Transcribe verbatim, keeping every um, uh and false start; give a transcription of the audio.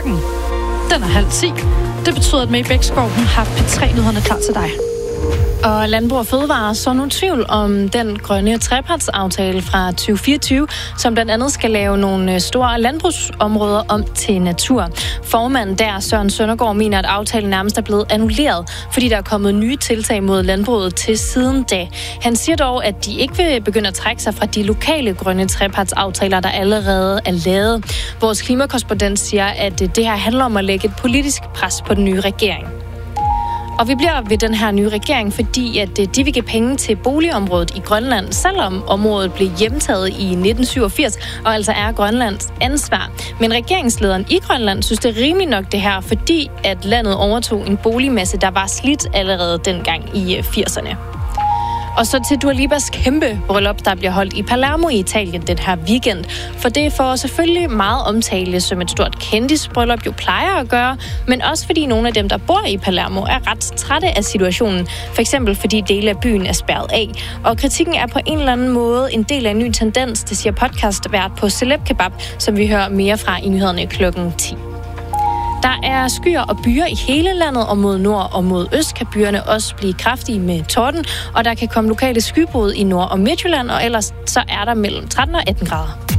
Klokken, den er halv ti. Det betyder, at May Bækskov har P tre-nyhederne klar til dig. Og Landbrug og Fødevare så nu tvivl om den grønne trepartsaftale fra tyve fireogtyve, som blandt andet skal lave nogle store landbrugsområder om til natur. Formanden der, Søren Søndergaard, mener, at aftalen nærmest er blevet annulleret, fordi der er kommet nye tiltag mod landbruget til siden da. Han siger dog, at de ikke vil begynde at trække sig fra de lokale grønne trepartsaftaler, der allerede er lavet. Vores klimakorrespondent siger, at det her handler om at lægge et politisk pres på den nye regering. Og vi bliver ved den her nye regering, fordi at de vil give penge til boligområdet i Grønland, selvom området blev hjemtaget i nitten syvogfirs, og altså er Grønlands ansvar. Men regeringslederen i Grønland synes, det er rimeligt nok det her, fordi at landet overtog en boligmasse, der var slidt allerede dengang i firserne. Og så til Dua Lipas kæmpe bryllup, der bliver holdt i Palermo i Italien den her weekend. For det får selvfølgelig meget omtale, som et stort kendisbryllup jo plejer at gøre, men også fordi nogle af dem, der bor i Palermo, er ret trætte af situationen. For eksempel fordi dele af byen er spærret af. Og kritikken er på en eller anden måde en del af en ny tendens, det siger podcastvært på Celeb Kebab, som vi hører mere fra i nyhederne klokken ti. Der er skyer og byer i hele landet, og mod nord og mod øst kan byerne også blive kraftige med torden, og der kan komme lokale skybrud i Nord- og Midtjylland, og ellers så er der mellem tretten og atten grader.